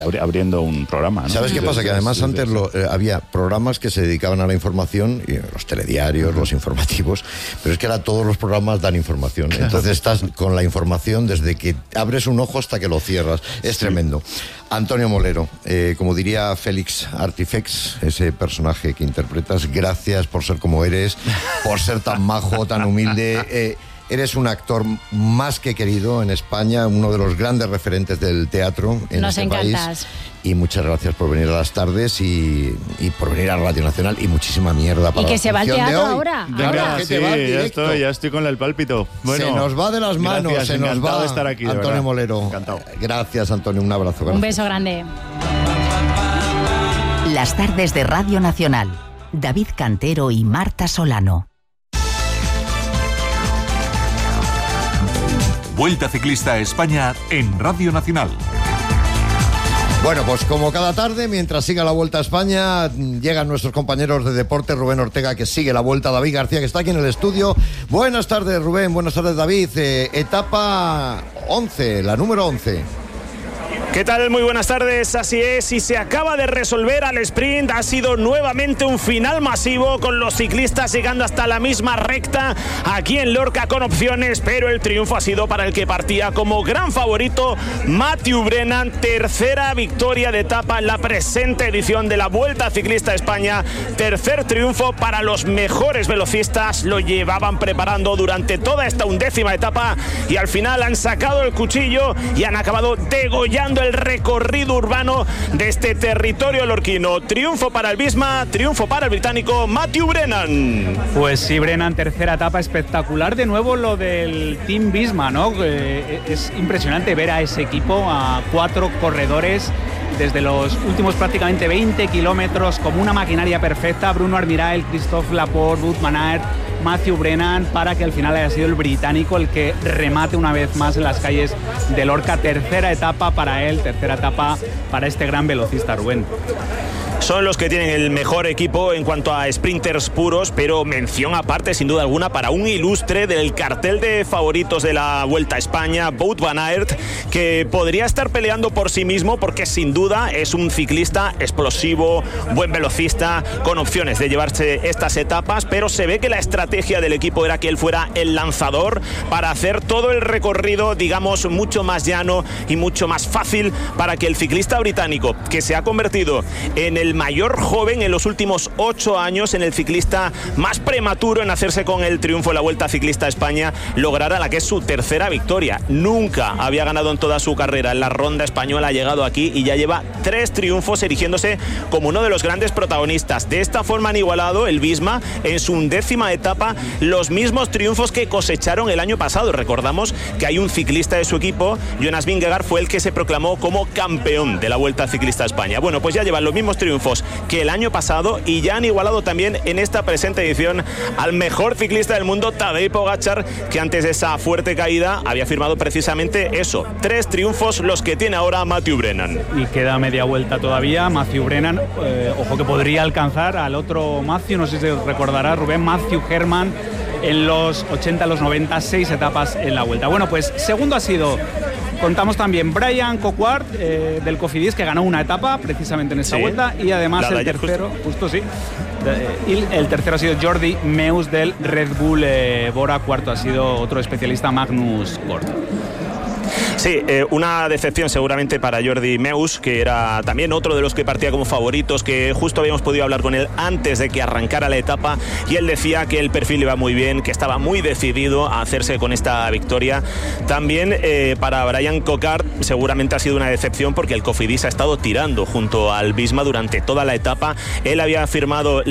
abriendo un programa, ¿no? ¿Sabes qué pasa? Que además antes había programas que se dedicaban a la información, y los telediarios, los informativos, pero es que ahora todos los programas dan información. Entonces estás con la información desde que abres un ojo hasta que lo cierras. Es tremendo. Antonio Molero, como diría Félix Artifex, ese personaje que interpretas, gracias por ser como eres, por ser tan majo, tan humilde. Eres un actor más que querido en España, uno de los grandes referentes del teatro en este país. Nos encantas. Y muchas gracias por venir a las tardes y por venir a Radio Nacional, y muchísima mierda para y que se va al teatro ahora. Venga, sí, ya estoy con el pálpito. Bueno, se nos va de las manos, gracias, se nos va. De estar aquí, Antonio Molero. Encantado. Gracias, Antonio, un abrazo. Un beso grande. Las tardes de Radio Nacional. David Cantero y Marta Solano. Vuelta Ciclista a España en Radio Nacional. Bueno, pues como cada tarde, mientras siga la Vuelta a España, llegan nuestros compañeros de deporte, Rubén Ortega, que sigue la Vuelta, David García, que está aquí en el estudio. Buenas tardes, Rubén, buenas tardes, David. Etapa 11, la número 11. ¿Qué tal? Muy buenas tardes, así es, y se acaba de resolver al sprint. Ha sido nuevamente un final masivo, con los ciclistas llegando hasta la misma recta aquí en Lorca con opciones, pero el triunfo ha sido para el que partía como gran favorito, Matthew Brennan. Tercera victoria de etapa en la presente edición de la Vuelta Ciclista a España, tercer triunfo para los mejores velocistas. Lo llevaban preparando durante toda esta 11ª etapa y al final han sacado el cuchillo y han acabado degollando el recorrido urbano de este territorio lorquino. Triunfo para el Visma, triunfo para el británico Matthew Brennan. Pues sí, Brennan, tercera etapa espectacular. De nuevo lo del Team Visma, ¿no? Es impresionante ver a ese equipo, a 4 corredores desde los últimos prácticamente 20 kilómetros, como una maquinaria perfecta. Bruno Armirail, Christophe Laporte, Wout van Aert, Matthew Brennan, para que al final haya sido el británico el que remate una vez más en las calles de Lorca. Tercera etapa para él, tercera etapa para este gran velocista, Rubén. Son los que tienen el mejor equipo en cuanto a sprinters puros, pero mención aparte, sin duda alguna, para un ilustre del cartel de favoritos de la Vuelta a España, Wout van Aert, que podría estar peleando por sí mismo, porque sin duda es un ciclista explosivo, buen velocista, con opciones de llevarse estas etapas, pero se ve que la estrategia del equipo era que él fuera el lanzador para hacer todo el recorrido, digamos, mucho más llano y mucho más fácil para que el ciclista británico, que se ha convertido en el mayor joven en los últimos 8 años, en el ciclista más prematuro en hacerse con el triunfo en la Vuelta Ciclista a España, logrará la que es su tercera victoria. Nunca había ganado en toda su carrera en la ronda española, ha llegado aquí y ya lleva 3 triunfos, erigiéndose como uno de los grandes protagonistas. De esta forma han igualado el Visma en su 11ª etapa los mismos triunfos que cosecharon el año pasado. Recordamos que hay un ciclista de su equipo, Jonas Vingegaard, fue el que se proclamó como campeón de la Vuelta Ciclista a España. Bueno, pues ya llevan los mismos triunfos que el año pasado y ya han igualado también en esta presente edición al mejor ciclista del mundo, Tadej Pogačar, que antes de esa fuerte caída había firmado precisamente eso, 3 triunfos los que tiene ahora Matthew Brennan. Y queda media vuelta todavía. Matthew Brennan, ojo que podría alcanzar al otro Matthew, no sé si recordará, Rubén, Matthew Herman, en los 80, los 90, 6 etapas en la vuelta. Bueno, pues segundo ha sido, contamos también, Brian Coquard, del Cofidis, que ganó una etapa precisamente en esta vuelta, y además el tercero, justo sí, y el tercero ha sido Jordi Meus del Red Bull Bora. Cuarto ha sido otro especialista, Magnus Kort. Sí, una decepción seguramente para Jordi Meus, que era también otro de los que partía como favoritos, que justo habíamos podido hablar con él antes de que arrancara la etapa, y él decía que el perfil iba muy bien, que estaba muy decidido a hacerse con esta victoria. También para Brian Coquard seguramente ha sido una decepción, porque el Cofidis ha estado tirando junto al Visma durante toda la etapa. Él había firmado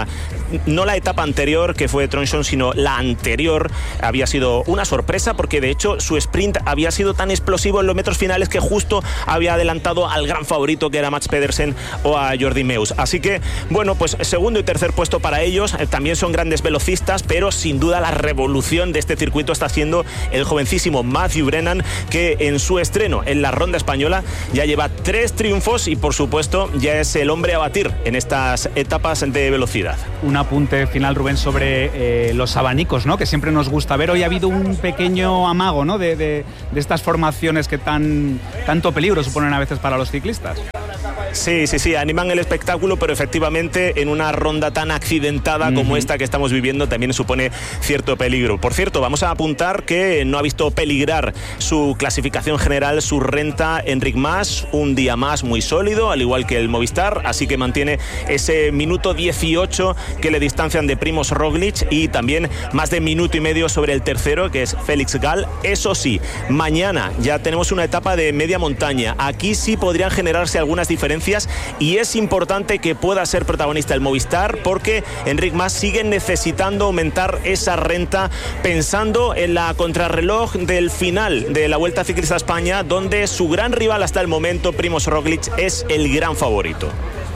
no la etapa anterior, que fue Tronchon, sino la anterior. Había sido una sorpresa, porque de hecho su sprint había sido tan explosivo en los metros finales que justo había adelantado al gran favorito, que era Mats Pedersen o a Jordi Meus. Así que, bueno, pues segundo y tercer puesto para ellos. También son grandes velocistas, pero sin duda la revolución de este circuito está haciendo el jovencísimo Matthew Brennan, que en su estreno en la ronda española ya lleva 3 triunfos y, por supuesto, ya es el hombre a batir en estas etapas de velocidad. Un apunte final, Rubén, sobre los abanicos, ¿no?, que siempre nos gusta ver. Hoy ha habido un pequeño amago, ¿no?, de estas formaciones situaciones que tanto peligro suponen a veces para los ciclistas. Sí, animan el espectáculo, pero efectivamente en una ronda tan accidentada como esta que estamos viviendo también supone cierto peligro. Por cierto, vamos a apuntar que no ha visto peligrar su clasificación general, su renta Enric Mas, un día más muy sólido, al igual que el Movistar, así que mantiene ese minuto 18 que le distancian de Primož Roglič y también más de minuto y medio sobre el tercero, que es Félix Gall. Eso sí, mañana ya tenemos una etapa de media montaña. Aquí sí podrían generarse algunas diferencias y es importante que pueda ser protagonista el Movistar porque Enric Mas sigue necesitando aumentar esa renta pensando en la contrarreloj del final de la Vuelta Ciclista a España, donde su gran rival hasta el momento, Primož Roglič, es el gran favorito.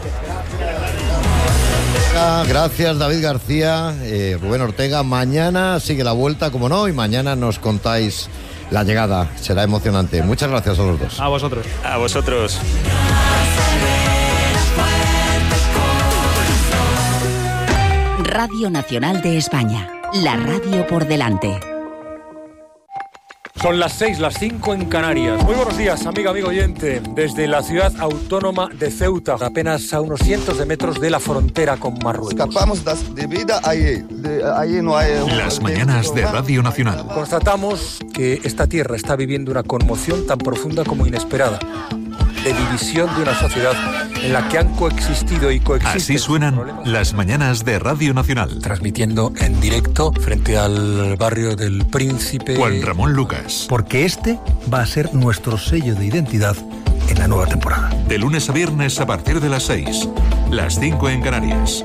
Gracias, David García, Rubén Ortega. Mañana sigue la Vuelta, como no, y mañana nos contáis la llegada. Será emocionante. Muchas gracias a los dos. A vosotros. A vosotros. Radio Nacional de España, la radio por delante. Son las 6, las 5 en Canarias. Muy buenos días, amigo oyente. Desde la ciudad autónoma de Ceuta, apenas a unos cientos de metros de la frontera con Marruecos. Escapamos de vida allí no hay... Las mañanas de Radio Nacional. Constatamos que esta tierra está viviendo una conmoción tan profunda como inesperada, de división de una sociedad en la que han coexistido y coexisten. Así suenan las mañanas de Radio Nacional. Transmitiendo en directo frente al barrio del Príncipe. Juan Ramón Lucas. Porque este va a ser nuestro sello de identidad en la nueva temporada. De lunes a viernes a partir de las 6, las 5 en Canarias.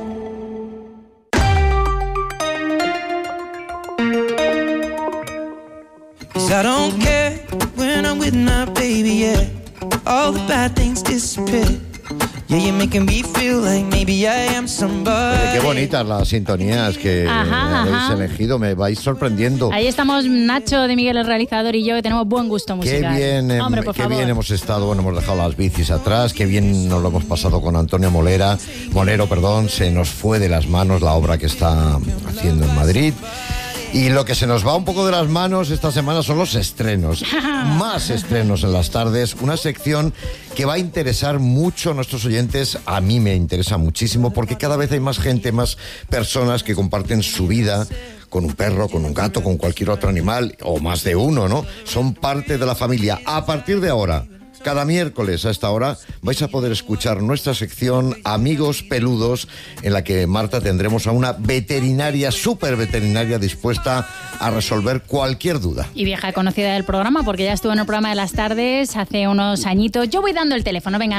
I don't care when I'm with my baby, yeah. All the bad things disappear. Yeah, you're making me feel like maybe I am somebody. Qué bonitas las sintonías que habéis elegido, me vais sorprendiendo. Ahí estamos Nacho de Miguel, el realizador, y yo, que tenemos buen gusto musical. Qué bien, Hombre, qué bien hemos estado, bueno, hemos dejado las bicis atrás, qué bien nos lo hemos pasado con Antonio Molero, se nos fue de las manos la obra que está haciendo en Madrid. Y lo que se nos va un poco de las manos esta semana son los estrenos. Más estrenos en las tardes. Una sección que va a interesar mucho a nuestros oyentes. A mí me interesa muchísimo porque cada vez hay más gente, más personas que comparten su vida con un perro, con un gato, con cualquier otro animal, o más de uno, ¿no? Son parte de la familia. A partir de ahora, cada miércoles a esta hora vais a poder escuchar nuestra sección Amigos Peludos, en la que, Marta, tendremos a una veterinaria, súper veterinaria, dispuesta a resolver cualquier duda. Y vieja conocida del programa, porque ya estuvo en el programa de las tardes hace unos añitos. Yo voy dando el teléfono, venga,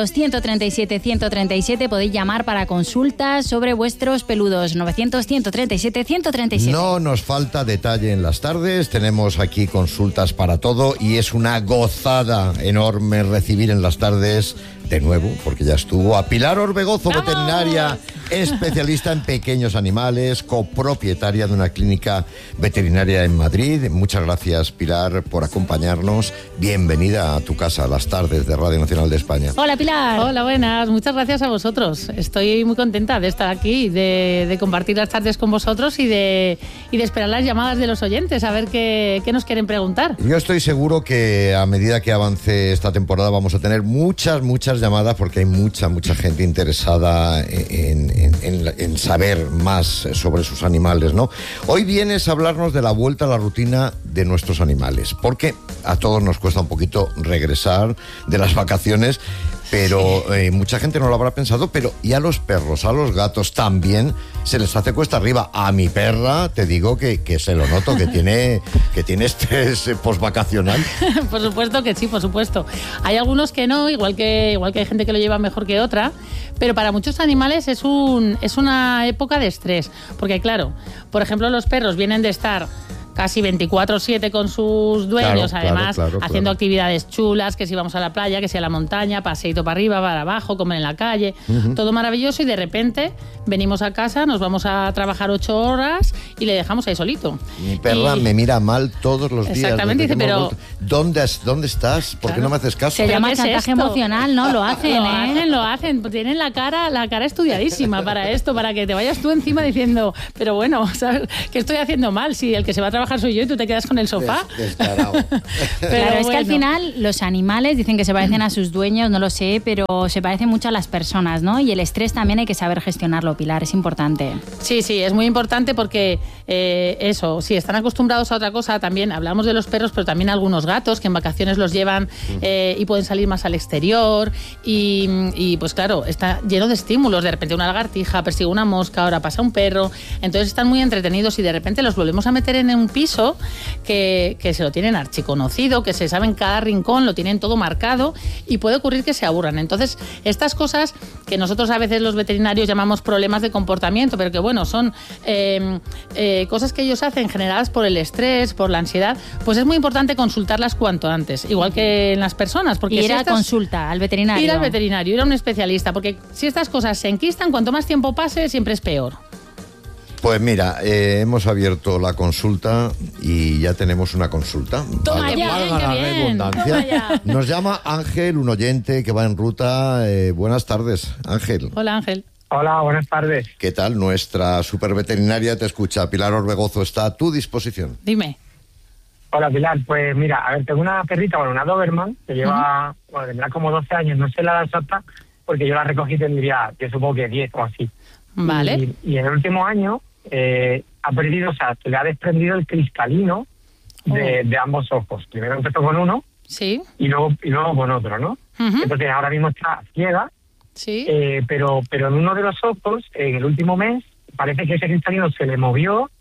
900-137-137, podéis llamar para consultas sobre vuestros peludos, 900-137-137. No nos falta detalle en las tardes, tenemos aquí consultas para todo y es una gozada enorme recibir en las tardes de nuevo, porque ya estuvo, a Pilar Orbegozo, veterinaria, especialista en pequeños animales, copropietaria de una clínica veterinaria en Madrid. Muchas gracias, Pilar, por acompañarnos. Bienvenida a tu casa, a las tardes de Radio Nacional de España. Hola, Pilar. Hola, buenas. Muchas gracias a vosotros. Estoy muy contenta de estar aquí, de compartir las tardes con vosotros y de esperar las llamadas de los oyentes, a ver qué nos quieren preguntar. Yo estoy seguro que a medida que avance esta temporada vamos a tener muchas llamadas, porque hay mucha gente interesada en saber más sobre sus animales, ¿no? Hoy vienes a hablarnos de la vuelta a la rutina de nuestros animales, porque a todos nos cuesta un poquito regresar de las vacaciones, pero mucha gente no lo habrá pensado, pero y a los perros, a los gatos también se les hace cuesta arriba. A mi perra te digo que se lo noto, que tiene estrés postvacacional. Por supuesto que sí, por supuesto. Hay algunos que no, igual que hay gente que lo lleva mejor que otra, pero para muchos animales es una época de estrés, porque claro, por ejemplo, los perros vienen de estar casi 24/7 con sus dueños, además haciendo actividades chulas, que si vamos a la playa, que si a la montaña, paseíto para arriba, para abajo, comer en la calle, todo maravilloso, y de repente venimos a casa, nos vamos a trabajar 8 horas y le dejamos ahí solito. Mi perra me mira mal todos los días. Exactamente, dice, pero ¿dónde estás? ¿Por qué no me haces caso? Se llama chantaje emocional, ¿no? Lo hacen, lo hacen. Tienen la cara estudiadísima para esto, para que te vayas tú encima diciendo, pero bueno, ¿sabes? ¿Qué estoy haciendo mal? Si el que se va a trabajar trabajar soy yo y tú te quedas con el sofá. Descarado. Claro, es que al final los animales dicen que se parecen a sus dueños, no lo sé, pero se parecen mucho a las personas, ¿no? Y el estrés también hay que saber gestionarlo, Pilar, es importante. Sí, es muy importante porque eso, si están acostumbrados a otra cosa, también hablamos de los perros, pero también algunos gatos que en vacaciones los llevan y pueden salir más al exterior y pues claro, está lleno de estímulos, de repente una lagartija, persigue una mosca, ahora pasa un perro, entonces están muy entretenidos y de repente los volvemos a meter en un piso que se lo tienen archiconocido, que se sabe en cada rincón, lo tienen todo marcado y puede ocurrir que se aburran. Entonces, estas cosas que nosotros a veces los veterinarios llamamos problemas de comportamiento, pero que bueno, son cosas que ellos hacen generadas por el estrés, por la ansiedad, pues es muy importante consultarlas cuanto antes, igual que en las personas. Porque ir a consulta al veterinario. Ir al veterinario, ir a un especialista, porque si estas cosas se enquistan, cuanto más tiempo pase, siempre es peor. Pues mira, hemos abierto la consulta y ya tenemos una consulta. Toma ya, valga la redundancia. Toma ya. Nos llama Ángel, un oyente que va en ruta. Buenas tardes, Ángel. Hola, Ángel. Hola, buenas tardes. ¿Qué tal? Nuestra superveterinaria te escucha. Pilar Orbegozo está a tu disposición. Dime. Hola, Pilar. Pues mira, a ver, tengo una perrita, una Doberman, que lleva, tendrá como 12 años, no sé la edad exacta, porque yo la recogí tendría, yo supongo que 10 o así. Vale. Y en el último año ha perdido, o sea, se le ha desprendido el cristalino de ambos ojos. Primero empezó con uno, sí, y luego con otro, ¿no? Entonces ahora mismo está ciega, sí, pero en uno de los ojos, en el último mes, parece que ese cristalino se le movió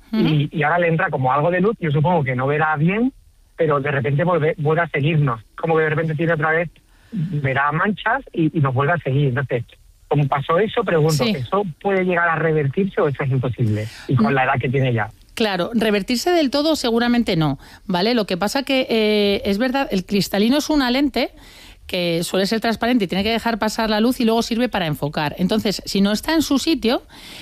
y ahora le entra como algo de luz. Yo supongo que no verá bien, pero de repente vuelve a seguirnos. Como que de repente tiene otra vez, verá manchas y nos vuelve a seguir. Entonces, como pasó eso, pregunto, sí, ¿eso puede llegar a revertirse o eso es imposible? Y con la edad que tiene ya. Claro, revertirse del todo seguramente no, ¿vale? Lo que pasa que es verdad, el cristalino es una lente que suele ser transparente y tiene que dejar pasar la luz y luego sirve para enfocar. Entonces, si no está en su sitio,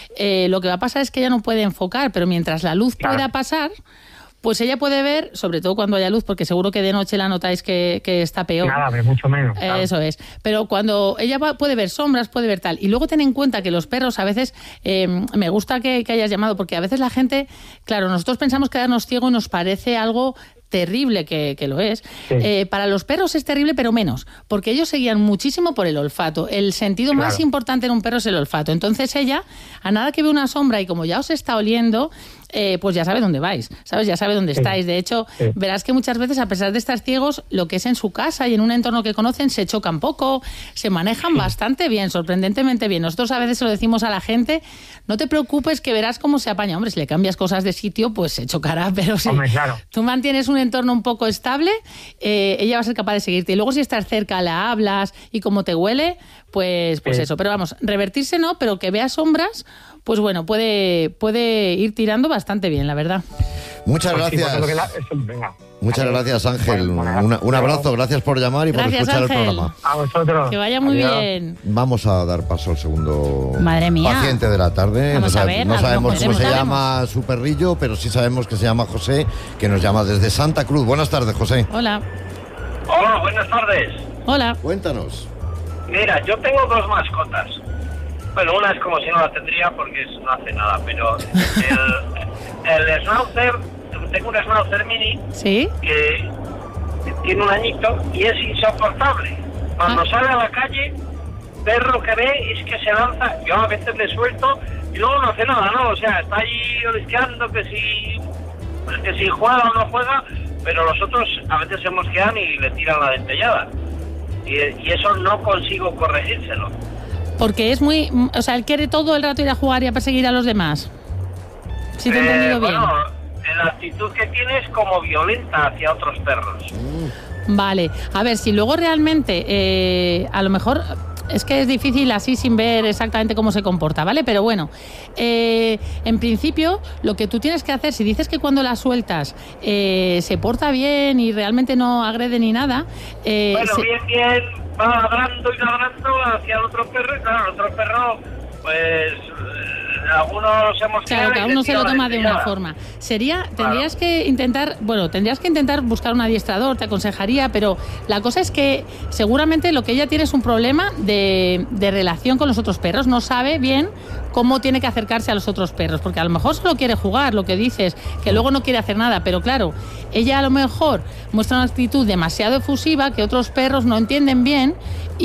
lo que va a pasar es que ella no puede enfocar, pero mientras la luz pueda pasar, pues ella puede ver, sobre todo cuando haya luz, porque seguro que de noche la notáis que está peor. Nada, ve mucho menos. Claro. Eso es. Pero cuando ella puede ver sombras, puede ver tal. Y luego ten en cuenta que los perros a veces, me gusta que hayas llamado, porque a veces la gente, claro, nosotros pensamos quedarnos ciego y nos parece algo terrible, que lo es. Sí. Para los perros es terrible, pero menos, porque ellos se guían muchísimo por el olfato. El sentido más importante en un perro es el olfato. Entonces ella, a nada que ve una sombra y como ya os está oliendo, pues ya sabe dónde vais, ¿sabes? Ya sabe dónde estáis. De hecho, verás que muchas veces, a pesar de estar ciegos, lo que es en su casa y en un entorno que conocen, se chocan poco, se manejan bastante bien, sorprendentemente bien. Nosotros a veces se lo decimos a la gente, no te preocupes que verás cómo se apaña. Hombre, si le cambias cosas de sitio, pues se chocará, pero si tú mantienes un entorno un poco estable, ella va a ser capaz de seguirte. Y luego si estás cerca, la hablas y como te huele, pues eso. Pero vamos, revertirse no, pero que vea sombras, pues bueno, puede ir tirando bastante bien, la verdad. Muchas gracias. Muchas gracias, Ángel. Un abrazo, gracias por llamar y por escuchar Ángel. El programa. A vosotros. Que vaya muy bien. Vamos a dar paso al segundo paciente de la tarde. Vamos a ver, no sabemos cómo se llama su perrillo, pero sí sabemos que se llama José, que nos llama desde Santa Cruz. Buenas tardes, José. Hola. Hola, buenas tardes. Hola. Cuéntanos. Mira, yo tengo dos mascotas. Bueno, una es como si no la tendría porque no hace nada, pero el Schnauzer, tengo un Schnauzer mini que tiene un añito y es insoportable. Cuando sale a la calle, perro que ve es que se lanza, yo a veces le suelto y luego no hace nada, ¿no? O sea, está ahí olisqueando que si juega o no juega, pero los otros a veces se mosquean y le tiran la dentellada. Y eso no consigo corregírselo. Porque es muy... O sea, él quiere todo el rato ir a jugar y a perseguir a los demás. Si te he entendido bien. Bueno, la actitud que tiene es como violenta hacia otros perros. Vale. A ver, si luego realmente... a lo mejor... Es que es difícil así sin ver exactamente cómo se comporta, ¿vale? Pero bueno, en principio lo que tú tienes que hacer, si dices que cuando la sueltas se porta bien y realmente no agrede ni nada... bien, va ladrando y ladrando hacia el otro perro y claro, el otro perro pues algunos hemos... Claro, cada uno se lo toma de una forma. Tendrías que intentar buscar un adiestrador, te aconsejaría, pero la cosa es que seguramente lo que ella tiene es un problema de relación con los otros perros. No sabe bien cómo tiene que acercarse a los otros perros, porque a lo mejor solo quiere jugar, lo que dices, que luego no quiere hacer nada, pero claro, ella a lo mejor muestra una actitud demasiado efusiva que otros perros no entienden bien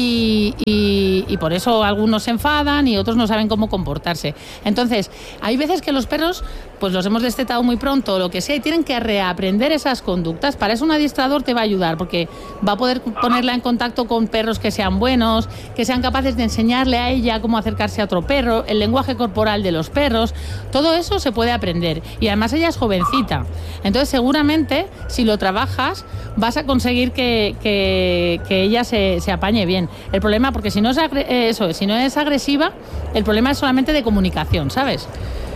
y por eso algunos se enfadan y otros no saben cómo comportarse. Entonces, hay veces que los perros pues los hemos destetado muy pronto o lo que sea y tienen que reaprender esas conductas. Para eso un adiestrador te va a ayudar, porque va a poder ponerla en contacto con perros que sean buenos, que sean capaces de enseñarle a ella cómo acercarse a otro perro, el lenguaje corporal de los perros, todo eso se puede aprender. Y además ella es jovencita, entonces seguramente si lo trabajas vas a conseguir que ella se apañe bien. El problema, porque si no es agresiva, el problema es solamente de comunicación, ¿sabes?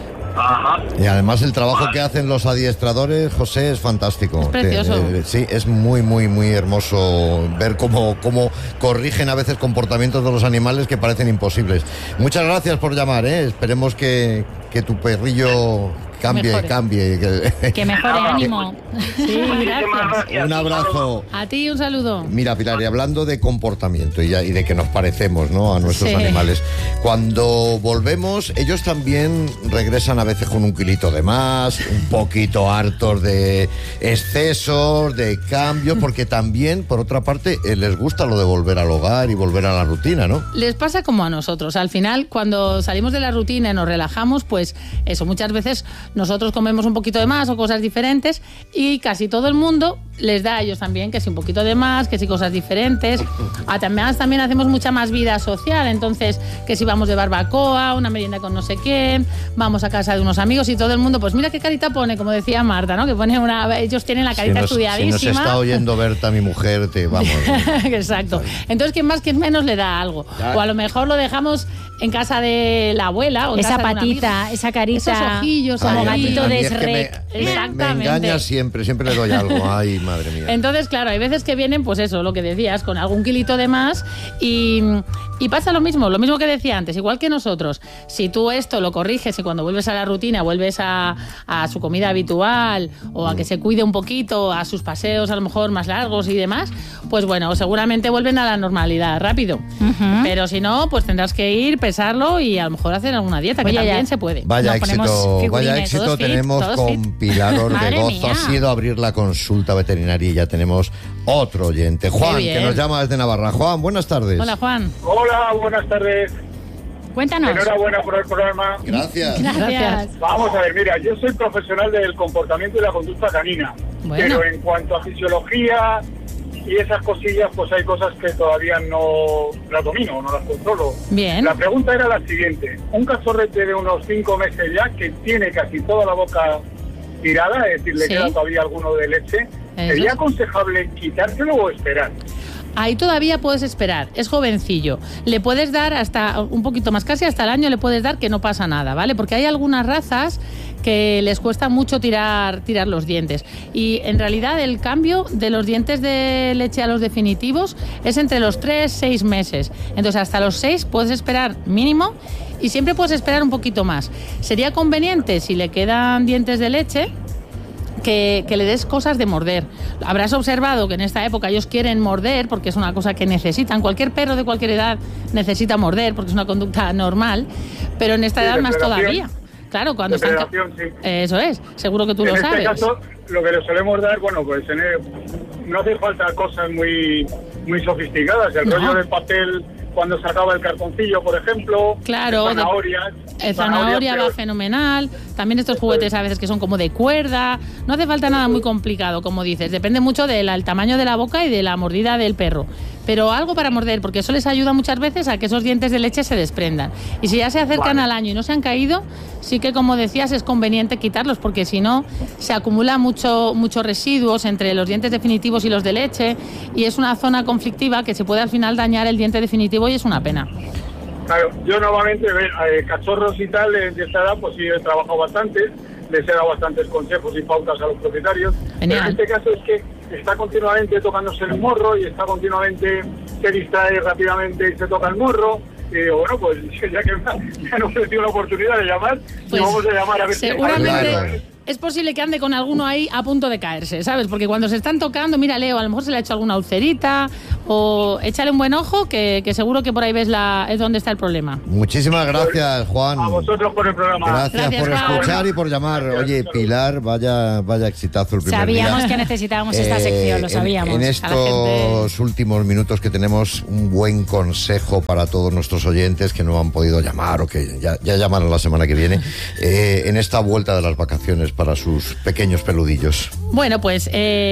Ajá. Y además el trabajo que hacen los adiestradores, José, es fantástico. Es precioso. Sí, es muy, muy, muy hermoso ver cómo corrigen a veces comportamientos de los animales que parecen imposibles. Muchas gracias por llamar, ¿eh? Esperemos que tu perrillo cambie. Que mejore, ánimo. Sí, gracias. Un abrazo. A ti un saludo. Mira, Pilar, y hablando de comportamiento y de que nos parecemos, ¿no?, a nuestros animales, cuando volvemos, ellos también regresan a veces con un kilito de más, un poquito hartos de excesos, de cambios, porque también, por otra parte, les gusta lo de volver al hogar y volver a la rutina, ¿no? Les pasa como a nosotros. Al final, cuando salimos de la rutina y nos relajamos, pues eso, muchas veces nosotros comemos un poquito de más o cosas diferentes y casi todo el mundo les da a ellos también que si un poquito de más, que si cosas diferentes. También hacemos mucha más vida social, entonces que si vamos de barbacoa, una merienda con no sé quién, vamos a casa de unos amigos y todo el mundo, pues mira qué carita pone, como decía Marta, ¿no? Que pone ellos tienen la carita estudiadísima. Si nos está oyendo Berta, mi mujer, vamos. Exacto. Entonces quien más, quien menos le da algo. O a lo mejor lo dejamos en casa de la abuela o en esa casa patita, de esa carita, esos ojillos, como gatito de Shrek. Me engaña siempre le doy algo. Ay, madre mía. Entonces, claro, hay veces que vienen, pues eso, lo que decías, con algún kilito de más y pasa lo mismo que decía antes, igual que nosotros. Si tú esto lo corriges y cuando vuelves a la rutina, vuelves a su comida habitual o a que se cuide un poquito, a sus paseos a lo mejor más largos y demás, pues bueno, seguramente vuelven a la normalidad rápido. Pero si no, pues tendrás que ir, pesarlo y a lo mejor hacer alguna dieta, que también se puede. Vaya éxito tenemos con Pilar Orbegozo. Ha sido abrir la consulta veterinaria y ya tenemos otro oyente, Juan, que nos llama desde Navarra. Juan, buenas tardes. Hola, Juan. Hola, buenas tardes. Cuéntanos. Enhorabuena por el programa. Gracias. Vamos a ver, mira, yo soy profesional del comportamiento y la conducta canina, pero en cuanto a fisiología y esas cosillas, pues hay cosas que todavía no las domino, no las controlo. Bien. La pregunta era la siguiente: un cachorrete de unos 5 meses ya, que tiene casi toda la boca tirada, es decir, le queda todavía alguno de leche, ¿sería aconsejable quitárselo o esperar? Ahí todavía puedes esperar, es jovencillo. Le puedes dar hasta un poquito más, casi hasta el año le puedes dar, que no pasa nada, ¿vale? Porque hay algunas razas que les cuesta mucho tirar los dientes. Y en realidad el cambio de los dientes de leche a los definitivos es entre los 3-6 meses. Entonces hasta los 6 puedes esperar mínimo y siempre puedes esperar un poquito más. Sería conveniente, si le quedan dientes de leche, que le des cosas de morder. Habrás observado que en esta época ellos quieren morder porque es una cosa que necesitan. Cualquier perro de cualquier edad necesita morder porque es una conducta normal, pero en esta edad más todavía. Claro, cuando están... Eso es, seguro que tú lo sabes. En este caso, lo que le solemos dar, bueno, pues no hace falta cosas muy sofisticadas. El rollo de papel cuando sacaba el cartoncillo, por ejemplo. Claro, zanahoria va fenomenal. También estos juguetes a veces que son como de cuerda. No hace falta nada muy complicado, como dices. Depende mucho del tamaño de la boca y de la mordida del perro. Pero algo para morder, porque eso les ayuda muchas veces a que esos dientes de leche se desprendan. Y si ya se acercan al año y no se han caído, sí que, como decías, es conveniente quitarlos, porque si no, se acumula muchos residuos entre los dientes definitivos y los de leche, y es una zona conflictiva que se puede al final dañar el diente definitivo y es una pena. Claro, yo normalmente, cachorros y tal, de esta edad, pues sí he trabajado bastante, les he dado bastantes consejos y pautas a los propietarios. Pero en este caso es que está continuamente tocándose el morro y está continuamente, se distrae rápidamente y se toca el morro. Y digo, bueno, pues ya que me han ofrecido la oportunidad de llamar, pues vamos a llamar a ver seguramente es posible que ande con alguno ahí a punto de caerse, ¿sabes? Porque cuando se están tocando, mira, Leo, a lo mejor se le ha hecho alguna ulcerita, o échale un buen ojo, que seguro que por ahí ves es donde está el problema. Muchísimas gracias, Juan. A vosotros por el programa. Gracias por escuchar y por llamar. Oye, Pilar, vaya exitazo el primer día. Sabíamos que necesitábamos esta sección, lo sabíamos. En estos últimos minutos que tenemos, un buen consejo para todos nuestros oyentes que no han podido llamar o que ya llamarán la semana que viene, en esta vuelta de las vacaciones para sus pequeños peludillos. Bueno, pues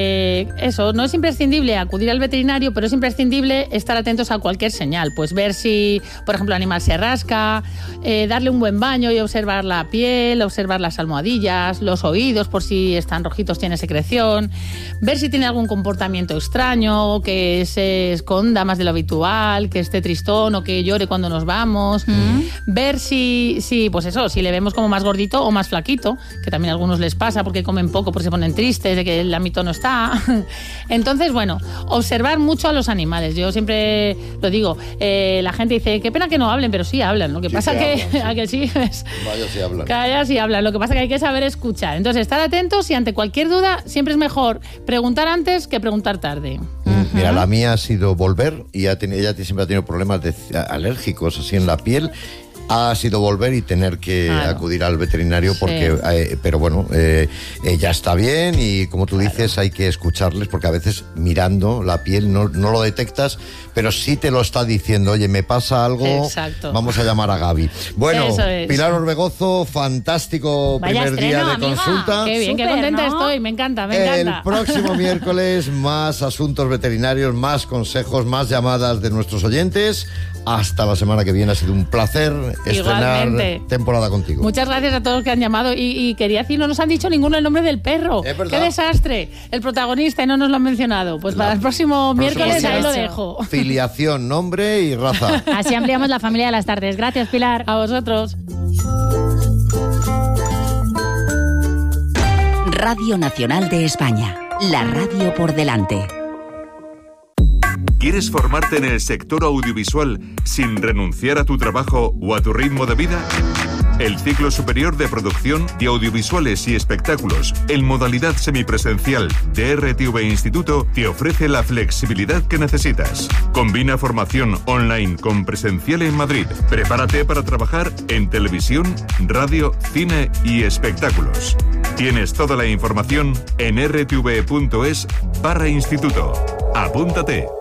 eso, no es imprescindible acudir al veterinario, pero es imprescindible estar atentos a cualquier señal. Pues ver si, por ejemplo, el animal se rasca, darle un buen baño y observar la piel, observar las almohadillas, los oídos por si están rojitos, tiene secreción, ver si tiene algún comportamiento extraño, que se esconda más de lo habitual, que esté tristón o que llore cuando nos vamos, ver si, pues eso, si le vemos como más gordito o más flaquito, que también a algunos les pasa porque comen poco, porque se ponen tristes de que el ámbito no está. Entonces, bueno, observar mucho a los animales. Yo siempre lo digo, la gente dice, qué pena que no hablen, pero sí hablan. Lo que pasa que sí es... Vaya si hablan. Calla si hablan. Lo que pasa que hay que saber escuchar. Entonces, estar atentos y ante cualquier duda siempre es mejor preguntar antes que preguntar tarde. Mira, la mía ha sido volver y ella siempre ha tenido problemas alérgicos así en la piel. Ha sido volver y tener que acudir al veterinario porque, pero bueno, ya está bien y como tú dices hay que escucharles porque a veces mirando la piel no lo detectas, pero sí te lo está diciendo, oye, me pasa algo, vamos a llamar a Gaby. Bueno, Pilar Orbegozo, fantástico primer día de consulta. Qué bien, qué contenta estoy, me encanta. El próximo miércoles más asuntos veterinarios, más consejos, más llamadas de nuestros oyentes. Hasta la semana que viene, ha sido un placer estrenar temporada contigo. Muchas gracias a todos los que han llamado y quería decir, no nos han dicho ninguno el nombre del perro. ¡Qué desastre! El protagonista y no nos lo han mencionado. Pues para el próximo miércoles ahí lo dejo. Filiación, nombre y raza. Así ampliamos la familia de las tardes. Gracias, Pilar. A vosotros. Radio Nacional de España. La radio por delante. ¿Quieres formarte en el sector audiovisual sin renunciar a tu trabajo o a tu ritmo de vida? El ciclo superior de producción de audiovisuales y espectáculos en modalidad semipresencial de RTV Instituto te ofrece la flexibilidad que necesitas. Combina formación online con presencial en Madrid. Prepárate para trabajar en televisión, radio, cine y espectáculos. Tienes toda la información en rtv.es/instituto. Apúntate.